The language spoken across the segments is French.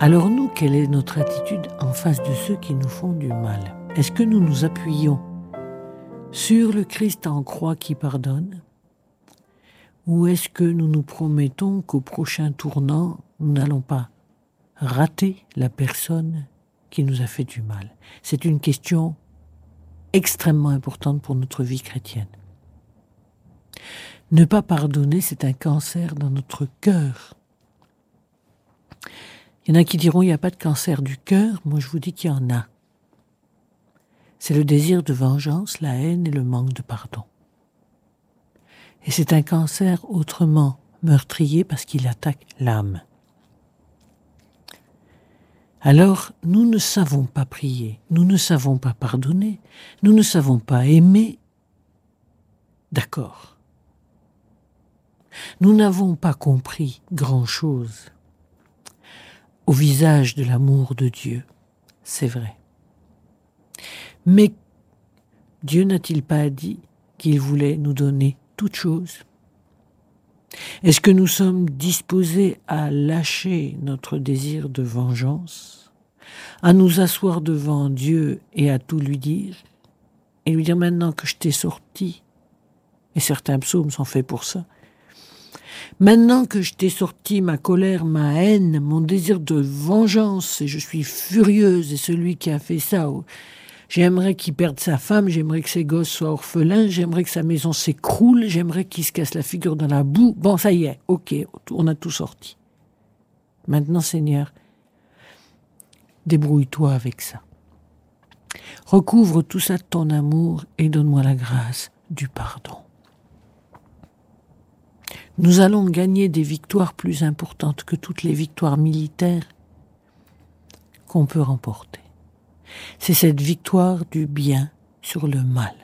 Alors nous, quelle est notre attitude en face de ceux qui nous font du mal? Est-ce que nous nous appuyons sur le Christ en croix qui pardonne? Ou est-ce que nous nous promettons qu'au prochain tournant, nous n'allons pas rater la personne qui nous a fait du mal? C'est une question extrêmement importante pour notre vie chrétienne. Ne pas pardonner, c'est un cancer dans notre cœur. Il y en a qui diront il n'y a pas de cancer du cœur. Moi, je vous dis qu'il y en a. C'est le désir de vengeance, la haine et le manque de pardon. Et c'est un cancer autrement meurtrier parce qu'il attaque l'âme. Alors, nous ne savons pas prier, nous ne savons pas pardonner, nous ne savons pas aimer. D'accord. Nous n'avons pas compris grand-chose au visage de l'amour de Dieu, c'est vrai. Mais Dieu n'a-t-il pas dit qu'il voulait nous donner toutes choses? Est-ce que nous sommes disposés à lâcher notre désir de vengeance, à nous asseoir devant Dieu et à tout lui dire, et lui dire maintenant que je t'ai sorti, et certains psaumes sont faits pour ça, maintenant que je t'ai sorti ma colère, ma haine, mon désir de vengeance, et je suis furieuse, et celui qui a fait ça, j'aimerais qu'il perde sa femme, j'aimerais que ses gosses soient orphelins, j'aimerais que sa maison s'écroule, j'aimerais qu'il se casse la figure dans la boue. Bon, ça y est, ok, on a tout sorti. Maintenant, Seigneur, débrouille-toi avec ça. Recouvre tout ça de ton amour et donne-moi la grâce du pardon. Nous allons gagner des victoires plus importantes que toutes les victoires militaires qu'on peut remporter. C'est cette victoire du bien sur le mal.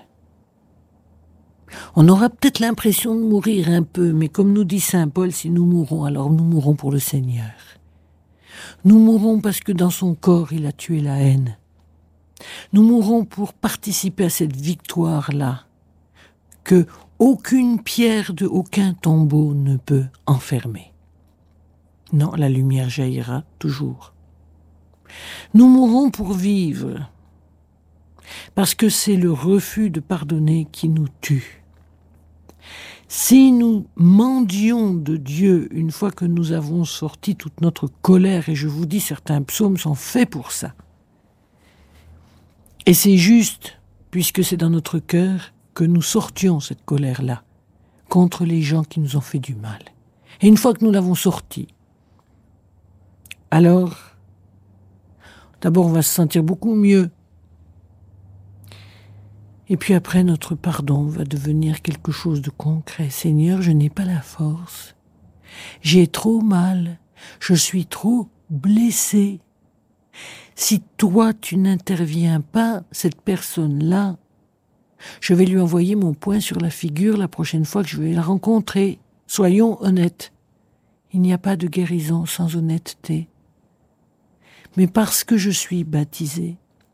On aura peut-être l'impression de mourir un peu, mais comme nous dit saint Paul, si nous mourons, alors nous mourrons pour le Seigneur. Nous mourrons parce que dans son corps, il a tué la haine. Nous mourrons pour participer à cette victoire-là, que aucune pierre de aucun tombeau ne peut enfermer. Non, la lumière jaillira toujours. Nous mourrons pour vivre, parce que c'est le refus de pardonner qui nous tue. Si nous mendions de Dieu une fois que nous avons sorti toute notre colère, et je vous dis, certains psaumes sont faits pour ça, et c'est juste, puisque c'est dans notre cœur, que nous sortions cette colère-là contre les gens qui nous ont fait du mal. Et une fois que nous l'avons sortie, alors, d'abord on va se sentir beaucoup mieux. Et puis après, notre pardon va devenir quelque chose de concret. Seigneur, je n'ai pas la force. J'ai trop mal. Je suis trop blessé. Si toi, tu n'interviens pas, cette personne-là, je vais lui envoyer mon poing sur la figure la prochaine fois que je vais la rencontrer. Soyons honnêtes. Il n'y a pas de guérison sans honnêteté. Mais parce que je suis baptisé,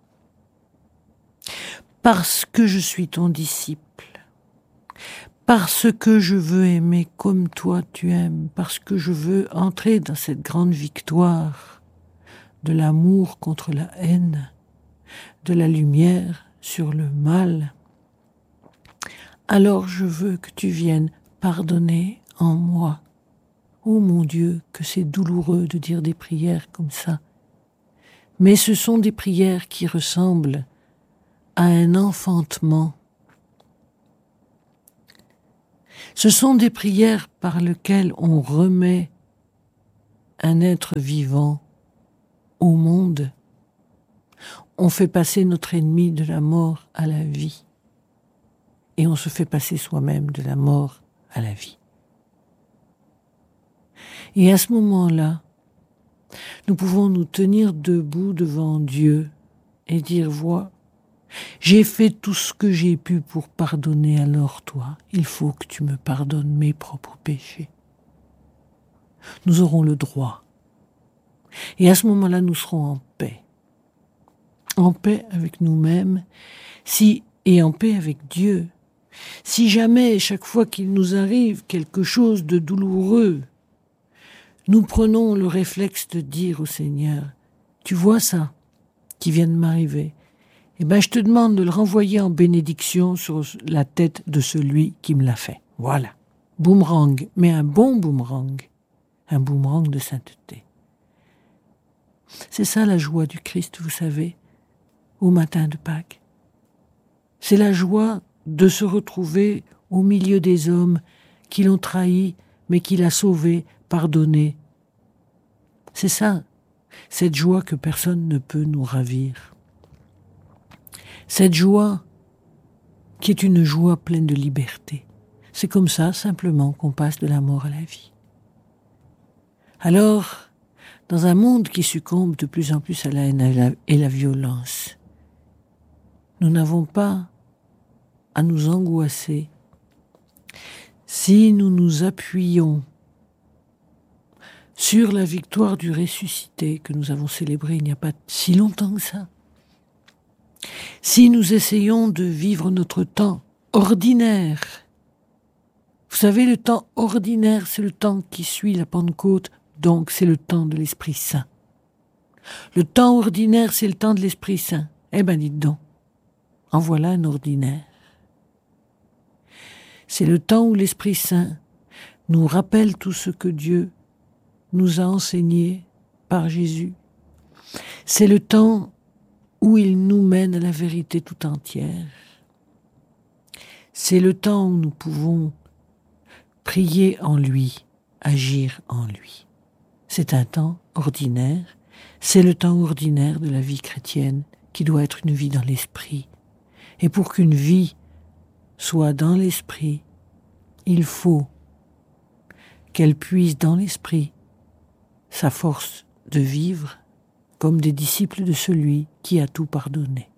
parce que je suis ton disciple, parce que je veux aimer comme toi tu aimes, parce que je veux entrer dans cette grande victoire de l'amour contre la haine, de la lumière sur le mal, alors je veux que tu viennes pardonner en moi. Oh mon Dieu, que c'est douloureux de dire des prières comme ça. Mais ce sont des prières qui ressemblent à un enfantement. Ce sont des prières par lesquelles on remet un être vivant au monde. On fait passer notre ennemi de la mort à la vie. Et on se fait passer soi-même de la mort à la vie. Et à ce moment-là, nous pouvons nous tenir debout devant Dieu et dire, vois, j'ai fait tout ce que j'ai pu pour pardonner, alors toi, il faut que tu me pardonnes mes propres péchés. Nous aurons le droit. Et à ce moment-là, nous serons en paix avec nous-mêmes, et en paix avec Dieu. Si jamais, chaque fois qu'il nous arrive quelque chose de douloureux, nous prenons le réflexe de dire au Seigneur, tu vois ça qui vient de m'arriver, eh bien je te demande de le renvoyer en bénédiction sur la tête de celui qui me l'a fait. Voilà. Boomerang, mais un bon boomerang. Un boomerang de sainteté. C'est ça la joie du Christ, vous savez, au matin de Pâques. C'est la joie de se retrouver au milieu des hommes qui l'ont trahi, mais qu'il a sauvé, pardonné. C'est ça, cette joie que personne ne peut nous ravir. Cette joie qui est une joie pleine de liberté. C'est comme ça, simplement, qu'on passe de la mort à la vie. Alors, dans un monde qui succombe de plus en plus à la haine et la violence, nous n'avons pas à nous angoisser si nous nous appuyons sur la victoire du ressuscité que nous avons célébrée il n'y a pas si longtemps que ça. Si nous essayons de vivre notre temps ordinaire, vous savez, le temps ordinaire, c'est le temps qui suit la Pentecôte, donc c'est le temps de l'Esprit Saint. Le temps ordinaire, c'est le temps de l'Esprit Saint. Eh ben dites donc, en voilà un ordinaire. C'est le temps où l'Esprit Saint nous rappelle tout ce que Dieu nous a enseigné par Jésus. C'est le temps où il nous mène à la vérité tout entière. C'est le temps où nous pouvons prier en lui, agir en lui. C'est un temps ordinaire, c'est le temps ordinaire de la vie chrétienne qui doit être une vie dans l'esprit. Et pour qu'une vie soit dans l'esprit, il faut qu'elle puise dans l'esprit sa force de vivre comme des disciples de celui qui a tout pardonné.